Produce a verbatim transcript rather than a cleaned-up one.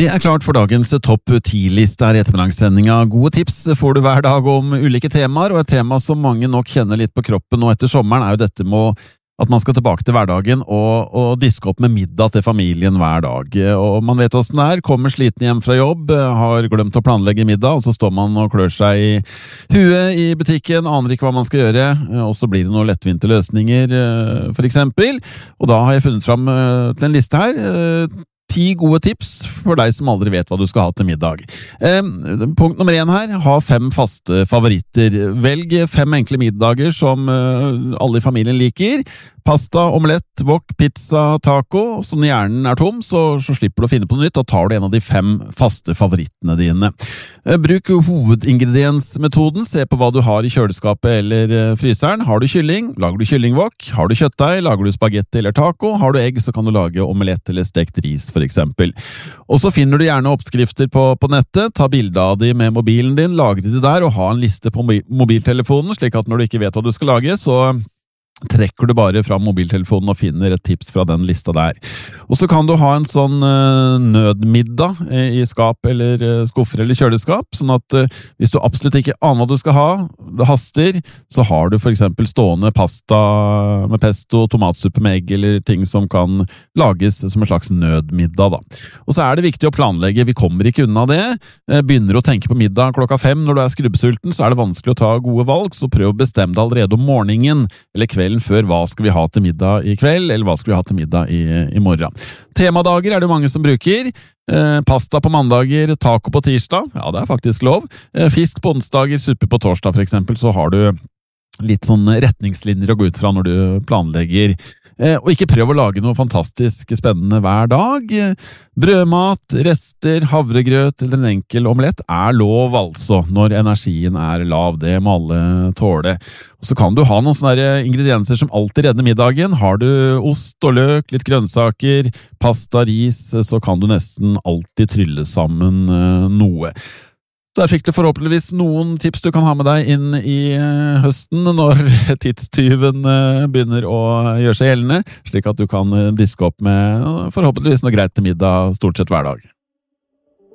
Det er klart for dagens topp ti-liste her i ettermiddagssendinga. Gode tips får du hver dag om ulike temaer, og et tema som mange nok kjenner litt på kroppen nå etter sommeren er jo dette med at man skal tilbake til hverdagen og, og diske opp med middag til familien hver dag. Og man vet hvordan det er, kommer sliten hjem fra jobb, har glemt å planlegge middag, og så står man og klør seg i huet i butikken, aner ikke hva man skal gjøre, og så blir det noen lettvinte løsninger, for eksempel. Og da har jeg funnet fram til en liste her, ti gode tips for deg som aldri vet hva du skal ha til middag. Eh, punkt nummer én her, ha fem faste favoritter. Velg fem enkle middager som eh, alle i familien liker. Pasta, omelett, wok, pizza, taco. Så når hjernen er tom, så, så slipper du å finne på noe nytt, og tar du en av de fem faste favorittene dine. Eh, bruk hovedingrediensmetoden. Se på hva du har i kjøleskapet eller eh, fryseren. Har du kylling, lager du kyllingwok. Har du kjøttdeig, lager du spagetti eller taco. Har du egg, så kan du lage omelett eller stekt ris, for eksempel. Og så finner du gjerne oppskrifter på, på nettet. Ta bilde av de med mobilen din, lagre de der, og ha en liste på mobiltelefonen, slik at når du ikke vet hva du skal lage, så trekker du bare fra mobiltelefonen og finner et tips fra den lista der. Og så kan du ha en sånn uh, nødmiddag i skap eller uh, skuffer eller kjøleskap, sånn at uh, hvis du absolutt ikke aner hva du skal ha, det haster, så har du for eksempel stående pasta med pesto, tomatsuppe med egg eller ting som kan lages som en slags nødmiddag da. Og så er det viktig å planlegge, vi kommer ikke unna det. Begynner å tenke på middag klokka fem når du er skrubbsulten, så er det vanskelig å ta gode valg, så prøv å bestemme deg allerede om morgenen eller kvelden før hva skal vi ha til middag i kveld, eller hva skal vi ha til middag i, i morgen. Temadager er det mange som bruker. Eh, pasta på mandager, taco på tirsdag, ja det er faktisk lov. Eh, fisk på onsdager, suppe på torsdag for eksempel, så har du litt sånn retningslinjer å gå ut fra når du planlegger. Eh, og ikke prøv å lage noe fantastisk spennende hver dag. Brødmat, rester, havregrøt eller en enkel omelett er lov altså, når energien er lav. Det må alle tåle. Og så kan du ha noen sånne ingredienser som alltid redder middagen. Har du ost og løk, litt grønnsaker, pasta, ris, så kan du nesten alltid trylle sammen eh, noe. Der fikk du forhåpentligvis noen tips du kan ha med deg inn i høsten når tidstyven begynner å gjøre seg gjeldende, slik at du kan diske opp med forhåpentligvis noe greit til middag stort sett hver dag.